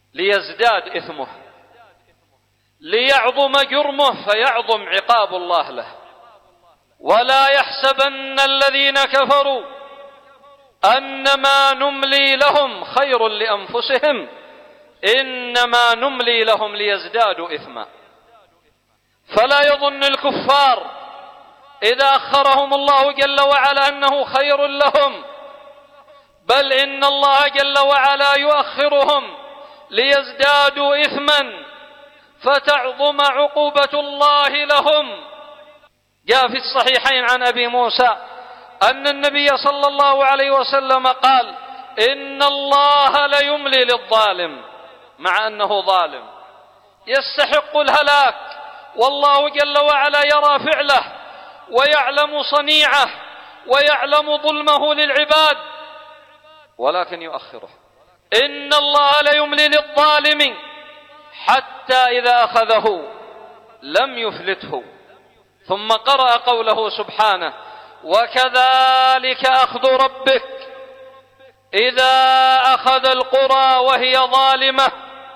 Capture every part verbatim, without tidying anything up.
ليزداد إثمه، ليعظم جرمه فيعظم عقاب الله له. ولا يحسبن الذين كفروا أنما نملي لهم خير لأنفسهم إنما نملي لهم ليزدادوا إثما. فلا يظن الكفار إذا أخرهم الله جل وعلا أنه خير لهم، بل إن الله جل وعلا يؤخرهم ليزدادوا إثما فتعظم عقوبة الله لهم. جاء في الصحيحين عن أبي موسى أن النبي صلى الله عليه وسلم قال: إن الله ليملي للظالم، مع أنه ظالم يستحق الهلاك، والله جل وعلا يرى فعله ويعلم صنيعه ويعلم ظلمه للعباد، ولكن يؤخره. إن الله ليملي للظالم حتى إذا أخذه لم يفلته. ثم قرأ قوله سبحانه: وكذلك أخذ ربك إذا أخذ القرى وهي ظالمة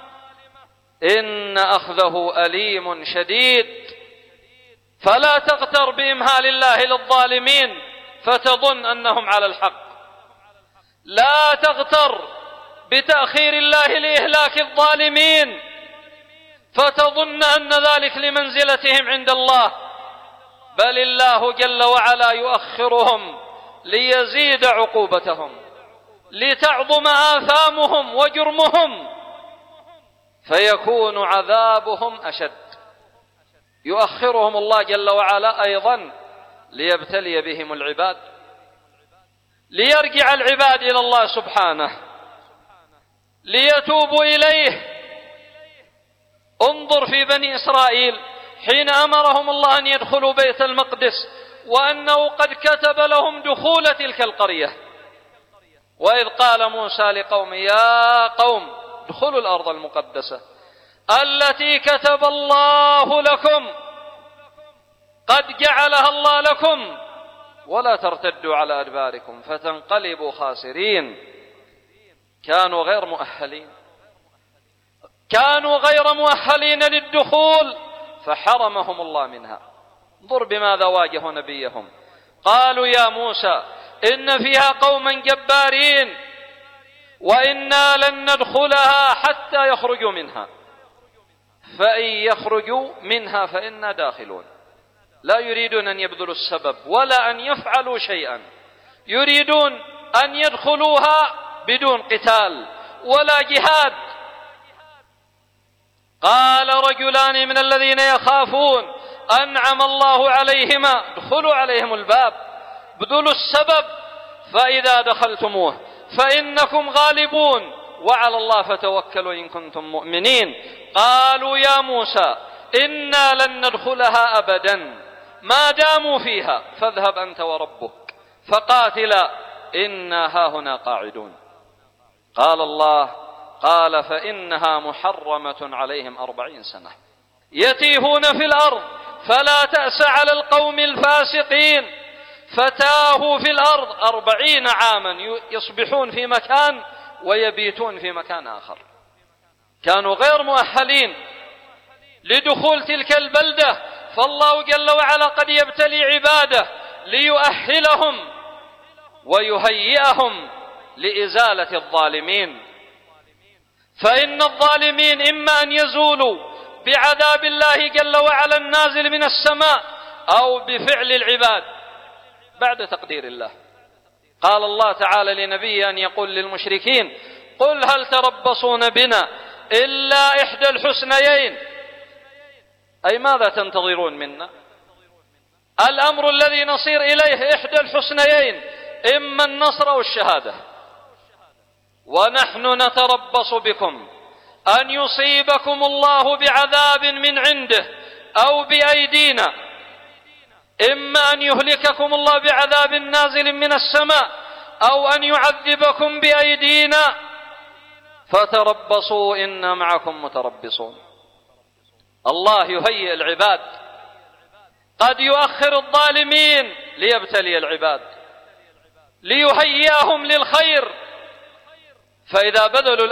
إن أخذه أليم شديد. فلا تغتر بإمهال الله للظالمين فتظن أنهم على الحق، لا تغتر بتأخير الله لإهلاك الظالمين فتظن أن ذلك لمنزلتهم عند الله، بل الله جل وعلا يؤخرهم ليزيد عقوبتهم، لتعظم آثامهم وجرمهم فيكون عذابهم أشد. يؤخرهم الله جل وعلا أيضا ليبتلي بهم العباد، ليرجع العباد إلى الله سبحانه، ليتوبوا إليه. انظر في بني إسرائيل حين أمرهم الله أن يدخلوا بيت المقدس وأنه قد كتب لهم دخول تلك القرية، وإذ قال موسى لقومه: يا قوم ادخلوا الأرض المقدسة التي كتب الله لكم، قد جعلها الله لكم، ولا ترتدوا على أدباركم فتنقلبوا خاسرين. كانوا غير مؤهلين، كانوا غير مؤهلين للدخول فحرمهم الله منها. انظر بماذا واجهوا نبيهم، قالوا: يا موسى إن فيها قوما جبارين وإنا لن ندخلها حتى يخرجوا منها، فإن يخرجوا منها فإنا داخلون. لا يريدون أن يبذلوا السبب ولا أن يفعلوا شيئا، يريدون أن يدخلوها بدون قتال ولا جهاد. قال رجلان من الذين يخافون أنعم الله عليهما ادخلوا عليهم الباب، ابذلوا السبب، فإذا دخلتموه فإنكم غالبون وعلى الله فتوكلوا إن كنتم مؤمنين. قالوا: يا موسى إنا لن ندخلها أبدا ما داموا فيها فاذهب أنت وربك فقاتلا إنا هاهنا قاعدون. قال الله: قال فإنها محرمة عليهم أربعين سنة يتيهون في الأرض فلا تأس على القوم الفاسقين. فتاهوا في الأرض أربعين عاما، يصبحون في مكان ويبيتون في مكان آخر. كانوا غير مؤهلين لدخول تلك البلدة، فالله جل وعلا قد يبتلي عباده ليؤهلهم ويهيئهم لإزالة الظالمين. فإن الظالمين إما أن يزولوا بعذاب الله جل وعلا النازل من السماء أو بفعل العباد بعد تقدير الله. قال الله تعالى لنبيه أن يقول للمشركين: قل هل تربصون بنا إلا إحدى الحسنيين، أي ماذا تنتظرون منا؟ الأمر الذي نصير إليه إحدى الحسنيين، إما النصر أو الشهادة، ونحن نتربص بكم أن يصيبكم الله بعذاب من عنده أو بأيدينا، إما أن يهلككم الله بعذاب نازل من السماء أو أن يعذبكم بأيدينا، فتربصوا إنا معكم متربصون. الله يهيئ العباد، قد يؤخر الظالمين ليبتلي العباد ليهيئهم للخير، فإذا بذلوا